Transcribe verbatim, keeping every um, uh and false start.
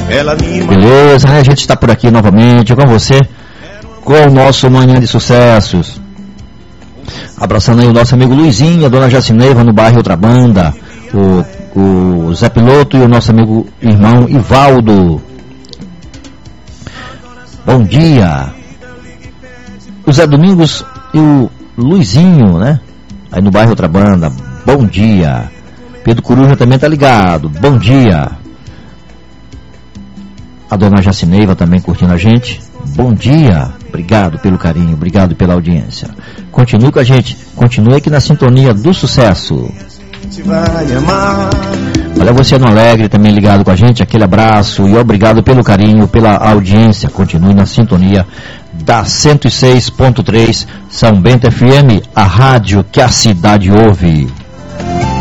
Beleza, né? A gente está por aqui novamente com você, com o nosso Manhã de Sucessos. Abraçando aí o nosso amigo Luizinho, a dona Jacineiva no bairro Outra Banda, o, o Zé Piloto e o nosso amigo irmão Ivaldo. Bom dia. O Zé Domingos e o Luizinho, né? Aí no bairro Outra Banda. Bom dia. Pedro Coruja também tá ligado. Bom dia. A dona Jacineiva também curtindo a gente. Bom dia. Obrigado pelo carinho, obrigado pela audiência. Continue com a gente, continue aqui na sintonia do sucesso. Olha você no Alegre também ligado com a gente, aquele abraço e obrigado pelo carinho, pela audiência. Continue na sintonia da cento e seis ponto três São Bento F M, a rádio que a cidade ouve.